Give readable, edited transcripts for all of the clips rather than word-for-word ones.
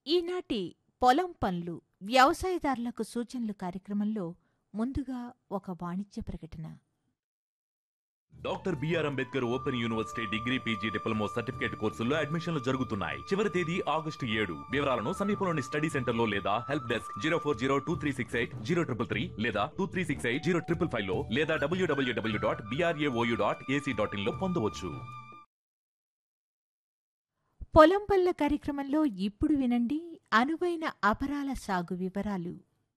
ఈనాటి పొలం పనులు వ్యవసాయదారులకు సూచనలు కార్యక్రమంలో ముందుగా ఒక వాణిజ్య ప్రకటన. Doctor BR Ambedkar open university degree PG diploma certificate కోర్సుల్లో అడ్మిషన్లు జరుగుతున్నాయి. చివరి తేదీ August 7. వివరాలను సమీపంలోని స్టడీ సెంటర్ లో లేదా హెల్ప్ డెస్క్ 04023680333 లేదా 23680555 లో లేదా www.brao.ac.in లో పొందవచ్చు. పొలం పనుల కార్యక్రమంలో ఇప్పుడు వినండి అనువైన అపరాల సాగు వివరాలు.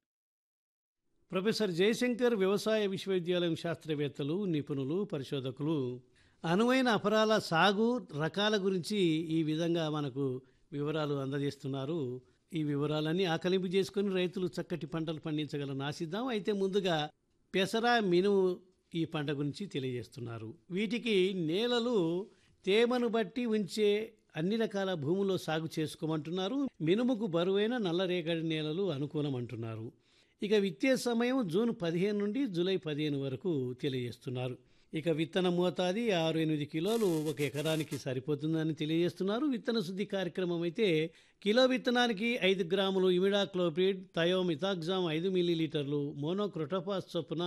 ప్రొఫెసర్ జయశంకర్ వ్యవసాయ విశ్వవిద్యాలయం శాస్త్రవేత్తలు, నిపుణులు, పరిశోధకులు అనువైన అపరాల సాగు రకాల గురించి ఈ విధంగా మనకు వివరాలు అందజేస్తున్నారు. ఈ వివరాలన్నీ ఆకలింపు చేసుకుని రైతులు చక్కటి పంటలు పండించగలని ఆశిద్దాం. అయితే ముందుగా పెసర, మినుము ఈ పంట గురించి తెలియజేస్తున్నారు. వీటికి నేలలు తేమను బట్టి ఉంచే అన్ని రకాల భూముల్లో సాగు చేసుకోమంటున్నారు. మినుముకు బరువైన నల్లరేగడి నేలలు అనుకూలం అంటున్నారు. ఇక విత్తే సమయం జూన్ 15 నుండి జూలై 15 వరకు తెలియజేస్తున్నారు. ఇక విత్తన మోతాది 6-8 కిలోలు ఒక ఎకరానికి సరిపోతుందని తెలియజేస్తున్నారు. విత్తన శుద్ధి కార్యక్రమం అయితే కిలో విత్తనానికి 5 గ్రాములు ఇమిడాక్లోప్రిడ్, థయోమిథాక్సామ్ 5 మిల్లీలీటర్లు, మోనోక్రోటోఫాస్ చొప్పున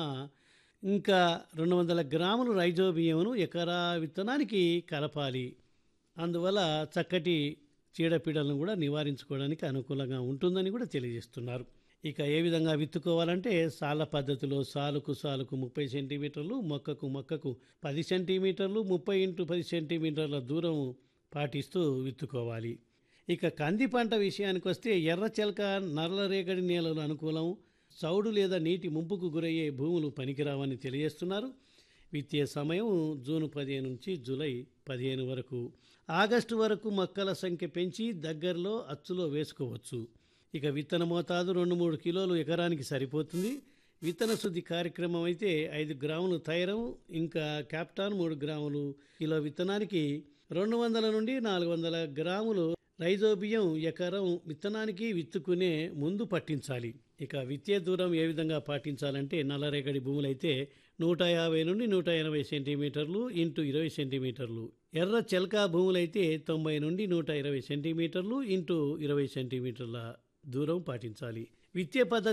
ఇంకా 200 గ్రాములు రైజోబియంను ఎకరా విత్తనానికి కలపాలి. అందువల్ల చక్కటి చీడపీడలను కూడా నివారించుకోవడానికి అనుకూలంగా ఉంటుందని కూడా తెలియజేస్తున్నారు. ఇక ఏ విధంగా విత్తుకోవాలంటే సాల పద్ధతిలో సాలుకు సాలుకు 30 సెంటీమీటర్లు, మొక్కకు మొక్కకు 10 సెంటీమీటర్లు, 30 x 10 సెంటీమీటర్ల దూరం పాటిస్తూ విత్తుకోవాలి. ఇక కంది పంట విషయానికి వస్తే ఎర్ర చెలక, నల్లరేగడి నేలలు అనుకూలం, చౌడు లేదా నీటి ముంపుకు గురయ్యే భూములు పనికిరావని తెలియజేస్తున్నారు. విత్తే సమయం జూన్ 15 నుంచి జూలై 15 వరకు. ఆగస్టు వరకు మొక్కల సంఖ్య పెంచి దగ్గరలో అచ్చులో వేసుకోవచ్చు. ఇక విత్తన మోతాదు 2-3 కిలోలు ఎకరానికి సరిపోతుంది. విత్తన శుద్ధి కార్యక్రమం అయితే 5 గ్రాములు థైరం ఇంకా క్యాప్టాన్ 3 గ్రాములు కిలో విత్తనానికి, 200 నుండి 400 గ్రాములు రైజోబియం ఎకరం విత్తనానికి విత్తుకునే ముందు పట్టించాలి. ఇక విత్తే దూరం ఏ విధంగా పాటించాలంటే నల్లరేగడి భూములైతే 150 నుండి 180 సెంటీమీటర్లు x 20 సెంటీమీటర్లు, ఎర్ర చెలకా భూములైతే 90 నుండి 120 సెంటీమీటర్లు x 20 సెంటీమీటర్ల దూరం పాటించాలి. విత్తే పద్ధతి